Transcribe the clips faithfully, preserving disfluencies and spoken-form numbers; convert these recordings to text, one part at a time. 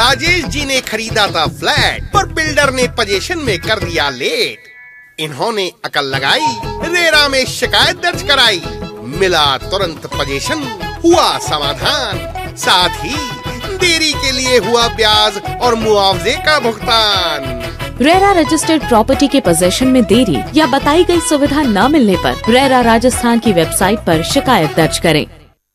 राजेश जी ने खरीदा था फ्लैट, पर बिल्डर ने पोजीशन में कर दिया लेट। इन्होंने अकल लगाई, रेरा में शिकायत दर्ज कराई, मिला तुरंत पोजीशन, हुआ समाधान, साथ ही देरी के लिए हुआ ब्याज और मुआवजे का भुगतान। रेरा रजिस्टर्ड प्रॉपर्टी के पोजीशन में देरी या बताई गई सुविधा न मिलने पर रेरा राजस्थान की वेबसाइट पर शिकायत दर्ज करें।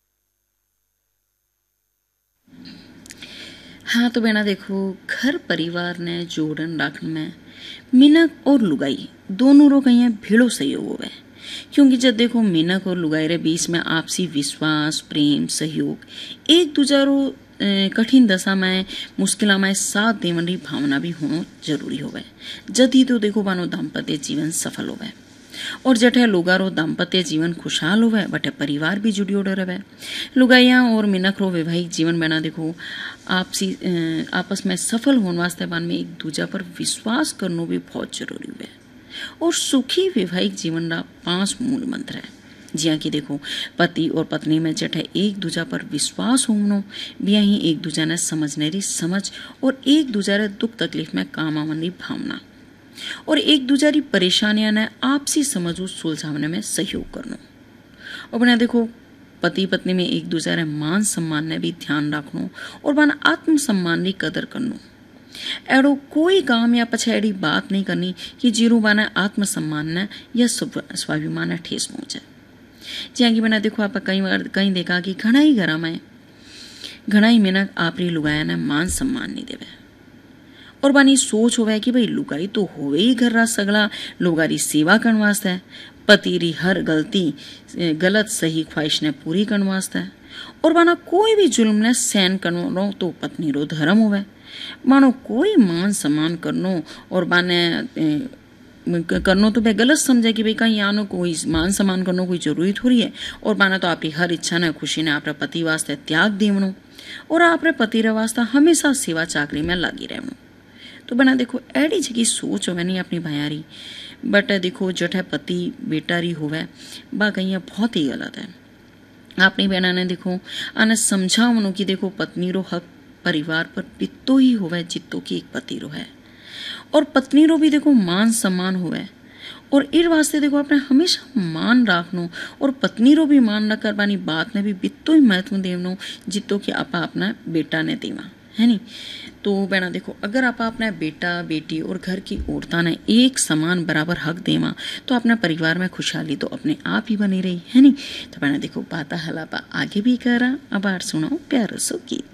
हाँ तो बेना देखो, घर परिवार ने जोड़न राखने में मिनक और लुगाई दोनों रो कहीं भीड़ो सहयोग होवे, क्योंकि जब देखो मिनक और लुगाई रे बीच में आपसी विश्वास, प्रेम, सहयोग, एक दूसरा रो कठिन दशा में, मुश्किल में साथ देवन री भावना भी होना जरूरी होवे। जद ही तो देखो बानो दाम्पत्य जीवन सफल होवे, और जठे लुगारो दाम्पत्य जीवन खुशहाल होवे, बटे परिवार भी जुड़ियों रहे। लुगाइया और मिनक रो वैवाहिक जीवन बना देखो आपसी आपस में सफल होने वास्ते बान में एक दूजा पर विश्वास करना भी बहुत जरूरी है। और सुखी वैवाहिक जीवन रा पांच मूल मंत्र है, जिया कि देखो पति और पत्नी में जठे एक दूजा पर विश्वास होनो, बिया ही एक दूजा ने समझने री समझ, और एक दूजा रे दुख तकलीफ में काम आवन री भावना, और एक दूजा री परेशानियां ने आपसी समझ सुलझाने में सहयोग करनो। और बना देखो पति पत्नी में एक दूसरे रे मान सम्मान ने भी ध्यान रखनो, और बना आत्म सम्मान की कदर करनो। एड़ो कोई काम या पछेड़ी बात नहीं करनी कि जीरो बना आत्म सम्मान ने या स्वाभिमान ने ठेस पहुंचे। जिया कि बना देखो आप कई बार कहीं देखा कि घना ही घरा में घना ही मिनक आपरी लुगाया ने मान सम्मान नहीं देवे, और बानी सोच होवे कि भाई लुगाई तो होवे ही घर रा सगला लोगारी सेवा करने वास्ते, पति री हर गलती गलत सही ख्वाहिश ने पूरी करने वास्ते, और बाना कोई भी जुल्म ने सहन करनो तो पत्नी रो धर्म होवे। मानो कोई मान सम्मान करनो और बाने करनो तो भाई गलत समझे कि भाई कहीं आनो कोई मान सम्मान करनो कोई जरूरी थोड़ी है, और बाना तो आपकी हर इच्छा ने खुशी ने आपरे पति वास्ते त्याग देवनो, और आपरे पति रे वास्ते हमेशा सेवा चाकरी में लगी रहनो। तो बना देखो एडी जगी सोच होवे नहीं अपनी भयारी, बट देखो जठे पति बेटारी होवे बा कहीं बहुत ही गलत है। अपनी बहना ने देखो आने समझावनो कि देखो पत्नी रो हक परिवार पर पित्तो ही होवे जित्तो की एक पति रो है, और पत्नी रो भी देखो मान सम्मान होवे, और इन वास्ते देखो अपने हमेशा मान रखनो, और पत्नी रो भी मान रख कर बानी बात ने भी बित्तो ही महत्व देवनो जित्तो कि आपा अपना बेटा ने देवा है नी। तो बहना देखो अगर आप अपना बेटा बेटी और घर की औरतां ने एक समान बराबर हक देवा तो अपने परिवार में खुशहाली तो अपने आप ही बनी रही है नी। तो बहना देखो बाता हलापा आगे भी करा, अब आर सुनाओ प्यारो सो गीत।